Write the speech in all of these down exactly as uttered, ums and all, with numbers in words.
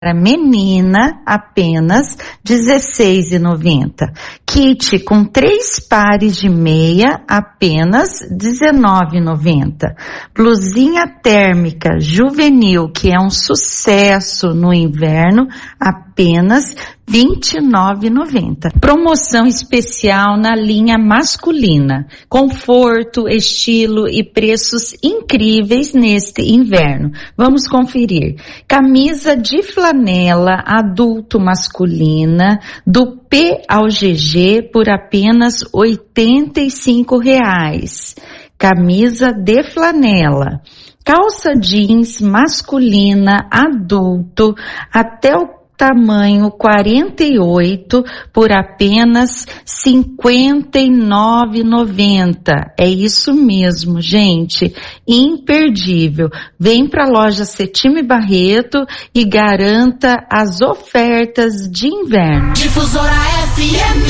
Para menina, apenas dezesseis reais e noventa centavos. Kit com três pares de meia, apenas dezenove reais e noventa centavos. Blusinha térmica juvenil, que é um sucesso no inverno, apenas vinte e nove reais e noventa centavos. Promoção especial na linha masculina. Conforto, estilo e preços incríveis neste inverno. Vamos conferir. Camisa de flanela adulto masculina do P ao G G por apenas oitenta e cinco reais. Camisa de flanela. Calça jeans masculina adulto até o tamanho quarenta e oito por apenas cinquenta e nove reais e noventa centavos. É isso mesmo, gente. Imperdível. Vem para a loja Setime Barreto e garanta as ofertas de inverno. Difusora F M.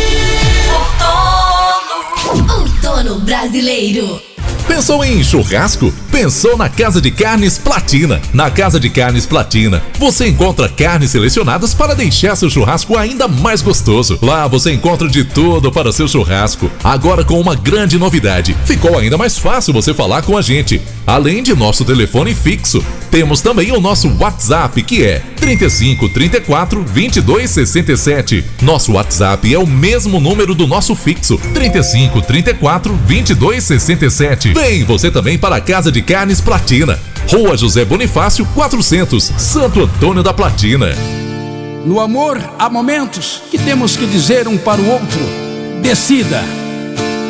Outono. Outono brasileiro. Pensou em churrasco? Pensou na Casa de Carnes Platina. Na Casa de Carnes Platina, você encontra carnes selecionadas para deixar seu churrasco ainda mais gostoso. Lá você encontra de tudo para seu churrasco. Agora com uma grande novidade, ficou ainda mais fácil você falar com a gente. Além de nosso telefone fixo, temos também o nosso WhatsApp, que é trinta e cinco, trinta e quatro, vinte e dois, sessenta e sete. Nosso WhatsApp é o mesmo número do nosso fixo, trinta e cinco, trinta e quatro, vinte e dois, sessenta e sete. Vem você também para a Casa de Carnes Platina, Rua José Bonifácio, quatrocentos, Santo Antônio da Platina. No amor, há momentos que temos que dizer um para o outro: decida.